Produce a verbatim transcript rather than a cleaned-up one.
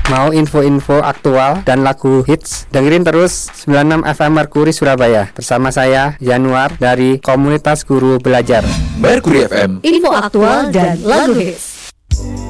Mau info-info aktual dan lagu hits? Dengerin terus sembilan puluh enam F M Merkuri Surabaya bersama saya Januar dari Komunitas Guru Belajar. Merkuri F M, info aktual dan lagu hits.